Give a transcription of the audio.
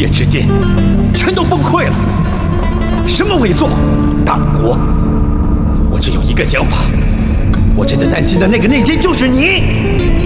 夜之间，全都崩溃了。什么伪作，党国！我只有一个想法，我真的担心的那个内奸就是你。